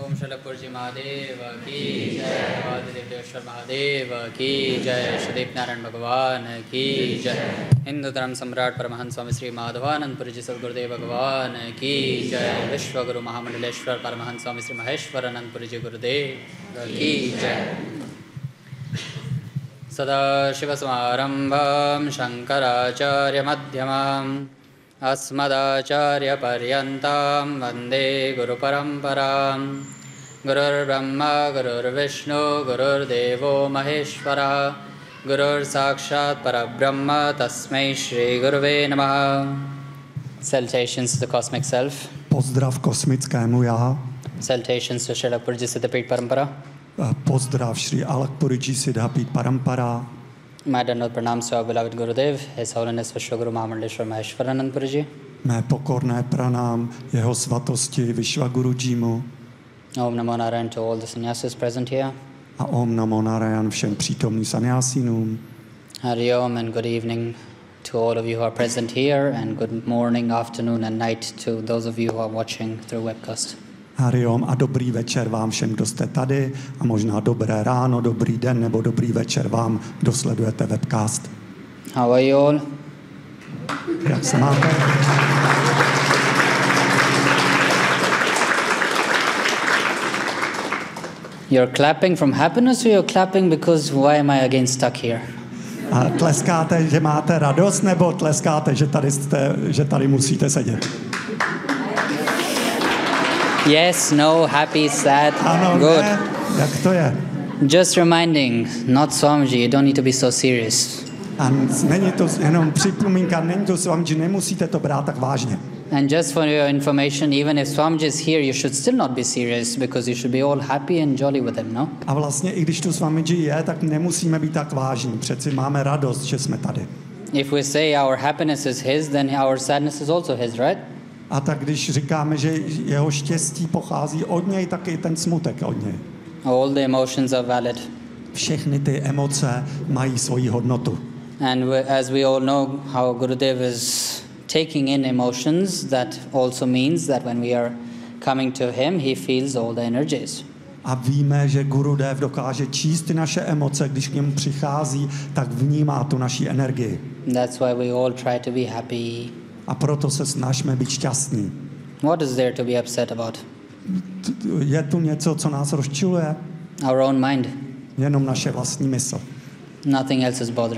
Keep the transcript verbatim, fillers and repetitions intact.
ओम शैलपुरजी महादेव की जय, वादिदेवेश्वर महादेव की जय, श्रीदीप नारायण भगवान की जय, हिंदू धर्म सम्राट परमहंस स्वामी श्री माधवानंदपुरी जी सद्गुरुदेव भगवान की जय, विश्वगुरु महामंडलेश्वर परमहंस स्वामी श्री महेश्वर आनंदपुरी जी गुरुदेव की जय। सदाशिवसमारम्भां शङ्कराचार्यमध्यमाम् अस्मदाचार्यपर्यन्तां वन्दे गुरुपरम्परां। गुरुर्ब्रह्मा गुरुर्विष्णु गुरुर्देवो महेश्वरः, गुरुर्साक्षात् परब्रह्म तस्मै श्रीगुरुवे नमः। Salutations to the cosmic self. Pozdrav kosmickému já. Salutations to Srila Purji Siddhapit Parampara. Pozdrav Shri Alakpurji Siddhapit Parampara. My Dandavat Pranam to our beloved Gurudev, His Holiness Vishwaguru Mahamandeleshwar Maheshwaranand Ji. Mé pokorné pranám jeho svatosti Vishwagurujimu. Om Namo Narayan to all the sannyasis present here. A Om Namo Narayan všem přítomným sannyasinům. Hari Om and good evening to all of you who are present here, and good morning, afternoon and night to those of you who are watching through webcast. Hari Om a dobrý večer vám všem, kdo jste tady, a možná dobré ráno, dobrý den nebo dobrý večer vám, kdo sledujete webcast. How are you all? Jak se máte? You're clapping from happiness, or you're clapping because why am I again stuck here? A tleskáte, že máte radost, nebo tleskáte, že tady, jste, že tady musíte sedět? Yes, no, happy, sad, Ano, good. ne? Jak to je? Just reminding, not Swamiji, you don't need to be so serious. A není to jenom připomínka, není to s vámi, že nemusíte to brát tak vážně. And just for your information, even if Swamiji is here, you should still not be serious, because you should be all happy and jolly with him, no? A vlastně i když tu Swamiji je, tak nemusíme být tak vážní. Přeci máme radost, že jsme tady. If we say our happiness is his, then our sadness is also his, right? A tak když říkáme, že jeho štěstí pochází od něj, tak i ten smutek od něj. All the emotions are valid. Všechny ty emoce mají svoji hodnotu. And we, as we all know how Gurudev is taking in emotions, that also means that when we are coming to him, he feels all the energies. A víme, že Gurudev dokáže číst ty naše emoce, když k němu přichází, tak vnímá tu naši energii. That's why we all try to be happy. A proto se snažíme být šťastní. What is there to be upset about? Je tu něco, co nás rozčiluje? Our own mind. Jenom naše vlastní mysl. Nothing else is bothering.